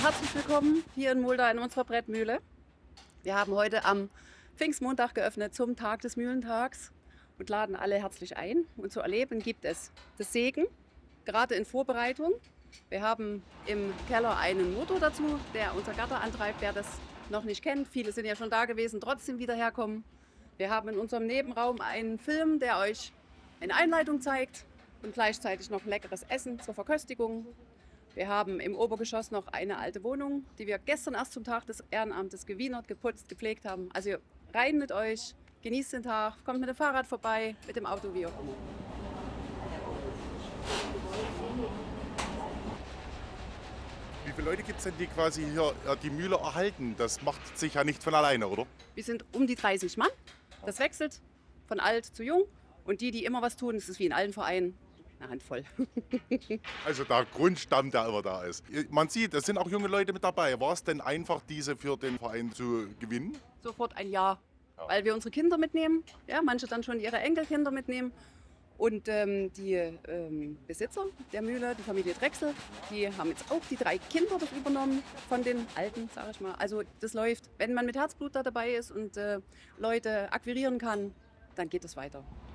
Herzlich willkommen hier in Mulda in unserer Brettmühle. Wir haben heute am Pfingstmontag geöffnet zum Tag des Mühlentags und laden alle herzlich ein. Und zu erleben gibt es das Sägen, gerade in Vorbereitung. Wir haben im Keller einen Motor dazu, der unser Gatter antreibt, wer das noch nicht kennt. Viele sind ja schon da gewesen, trotzdem wieder herkommen. Wir haben in unserem Nebenraum einen Film, der euch eine Einleitung zeigt und gleichzeitig noch leckeres Essen zur Verköstigung. Wir haben im Obergeschoss noch eine alte Wohnung, die wir gestern erst zum Tag des Ehrenamtes gewienert, geputzt, gepflegt haben. Also rein mit euch, genießt den Tag, kommt mit dem Fahrrad vorbei, mit dem Auto, wie auch immer. Wie viele Leute gibt es denn, die quasi hier die Mühle erhalten? Das macht sich ja nicht von alleine, oder? Wir sind um die 30 Mann. Das wechselt von alt zu jung. Und die immer was tun, das ist wie in allen Vereinen eine Handvoll. Also der Grundstamm, der immer da ist. Man sieht, es sind auch junge Leute mit dabei. War es denn einfach, diese für den Verein zu gewinnen? Sofort ein Ja, weil wir unsere Kinder mitnehmen. Ja, manche dann schon ihre Enkelkinder mitnehmen. Und die Besitzer der Mühle, die Familie Drechsel, die haben jetzt auch die 3 Kinder das übernommen von den Alten, sage ich mal. Also das läuft. Wenn man mit Herzblut da dabei ist und Leute akquirieren kann, dann geht es weiter.